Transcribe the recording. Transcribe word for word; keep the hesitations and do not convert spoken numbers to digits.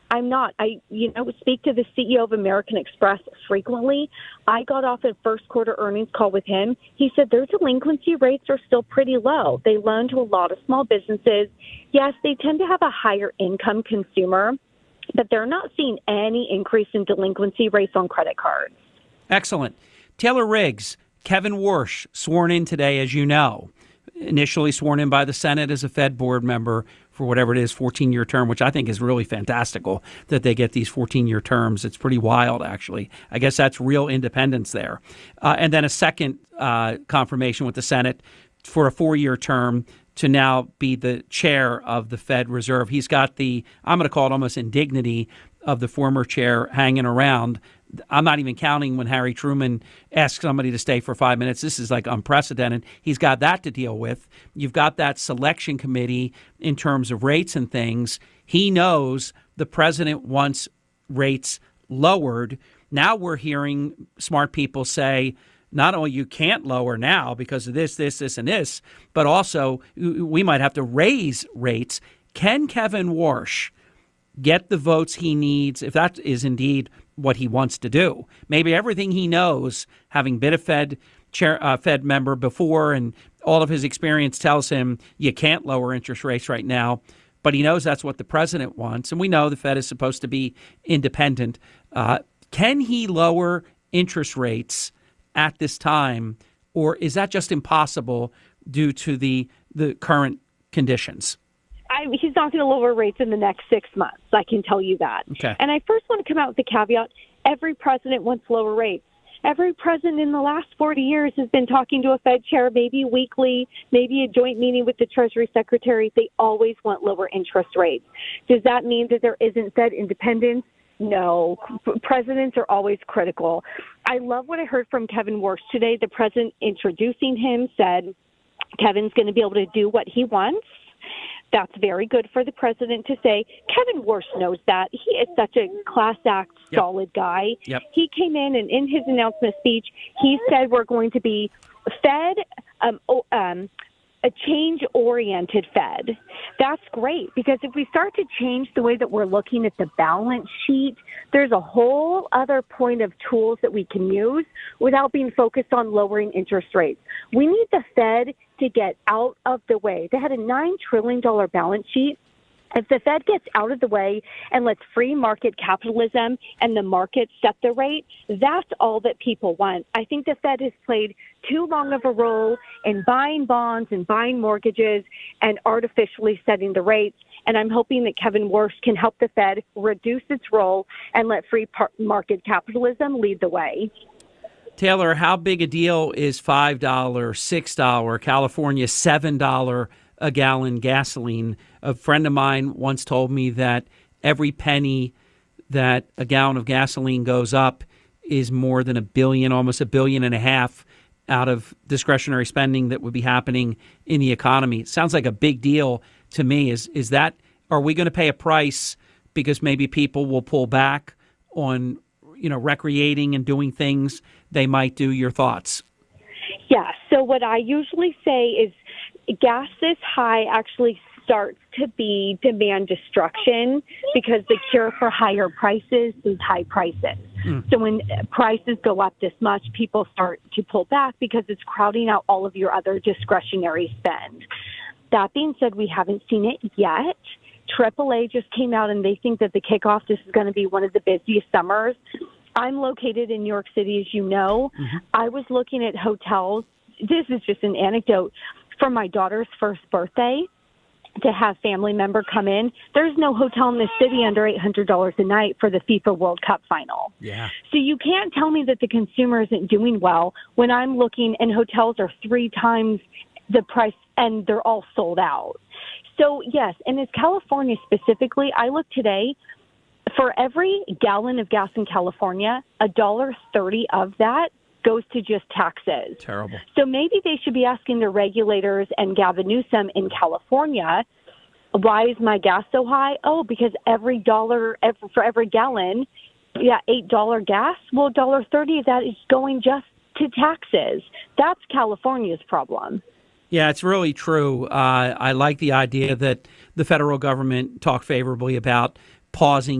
I'm not. I, you know, speak to the C E O of American Express frequently. I got off a first quarter earnings call with him. He said their delinquency rates are still pretty low. They loan to a lot of small businesses. Yes, they tend to have a higher income consumer, but they're not seeing any increase in delinquency rates on credit cards. Excellent. Taylor Riggs, Kevin Warsh, sworn in today, as you know, initially sworn in by the Senate as a Fed board member for whatever it is, fourteen-year term, which I think is really fantastical that they get these fourteen-year terms. It's pretty wild, actually. I guess that's real independence there. Uh, and then a second uh, confirmation with the Senate for a four-year term to now be the chair of the Fed Reserve. He's got the, I'm going to call it almost indignity of the former chair hanging around. I'm not even counting when Harry Truman asked somebody to stay for five minutes. This is like unprecedented. He's got that to deal with. You've got that selection committee in terms of rates and things. He knows the president wants rates lowered. Now we're hearing smart people say, not only you can't lower now because of this, this, this, and this, but also we might have to raise rates. Can Kevin Warsh get the votes he needs, if that is indeed what he wants to do? Maybe everything he knows, having been a Fed chair, uh, Fed member before, and all of his experience tells him you can't lower interest rates right now, but he knows that's what the president wants, and we know the Fed is supposed to be independent. Uh, can he lower interest rates at this time, or is that just impossible due to the the current conditions? I, he's not going to lower rates in the next six months. I can tell you that. Okay. And I first want to come out with the caveat, every president wants lower rates. Every president in the last forty years has been talking to a Fed chair, maybe weekly, maybe a joint meeting with the Treasury Secretary. They always want lower interest rates. Does that mean that there isn't Fed independence? No. Presidents are always critical. I love what I heard from Kevin Warsh today. The president introducing him said Kevin's going to be able to do what he wants. That's very good for the president to say. Kevin Warsh knows that. He is such a class act, Yep. solid guy. Yep. He came in, and in his announcement speech, he said we're going to be Fed, um, oh, um, a change-oriented Fed. That's great, because if we start to change the way that we're looking at the balance sheet, there's a whole other point of tools that we can use without being focused on lowering interest rates. We need the Fed to get out of the way. They had a nine trillion dollars balance sheet. If the Fed gets out of the way and lets free market capitalism and the market set the rate, that's all that people want. I think the Fed has played too long of a role in buying bonds and buying mortgages and artificially setting the rates. And I'm hoping that Kevin Warsh can help the Fed reduce its role and let free par- market capitalism lead the way. Taylor, how big a deal is five dollars, six dollars, California seven dollars a gallon gasoline? A friend of mine once told me that every penny that a gallon of gasoline goes up is more than a billion, almost a billion and a half out of discretionary spending that would be happening in the economy. It sounds like a big deal to me. Is is that, are we going to pay a price because maybe people will pull back on, you know, recreating and doing things they might do? Your thoughts? Yeah. So what I usually say is gas this high actually starts to be demand destruction, because the cure for higher prices is high prices. Mm. So when prices go up this much, people start to pull back because it's crowding out all of your other discretionary spend. That being said, we haven't seen it yet. triple A just came out and they think that the kickoff, this is going to be one of the busiest summers. I'm located in New York City, as you know. Mm-hmm. I was looking at hotels. This is just an anecdote. For my daughter's first birthday, to have family member come in, there's no hotel in the city under eight hundred dollars a night for the FIFA World Cup final. Yeah. So you can't tell me that the consumer isn't doing well when I'm looking and hotels are three times the price and they're all sold out. So, yes, and as California specifically, I look today, for every gallon of gas in California, one dollar thirty of that goes to just taxes. Terrible. So maybe they should be asking the regulators and Gavin Newsom in California, why is my gas so high? Oh, because every dollar every, for every gallon, yeah, eight dollars gas, well, one dollar thirty of that is going just to taxes. That's California's problem. Yeah, it's really true. Uh, I like the idea that the federal government talked favorably about pausing